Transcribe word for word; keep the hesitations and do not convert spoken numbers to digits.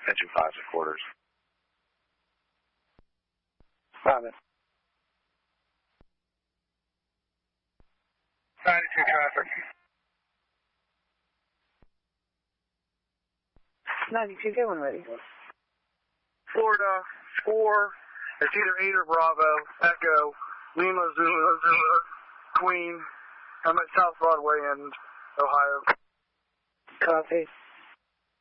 Engine five and quarters. Got it. ninety-two traffic. ninety-two, get one ready. Florida, four, it's either eight or Bravo, Echo, Lima, Zulu, Zulu, Queen. I'm at South Broadway in Ohio. Copy.